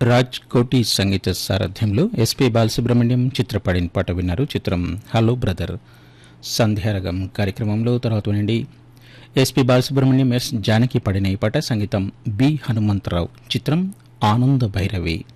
రాజ్ కోటి సంగీత సారథ్యంలో ఎస్పి బాలసుబ్రహ్మణ్యం చిత్రపడిన పాట విన్నారు. చిత్రం హలో బ్రదర్. సంధ్యారగం కార్యక్రమంలో తర్వాత వినండి ఎస్పి బాలసుబ్రహ్మణ్యం ఎస్ జానకి పాడిన ఈ పాట. సంగీతం బి హనుమంతరావు. చిత్రం ఆనంద భైరవి.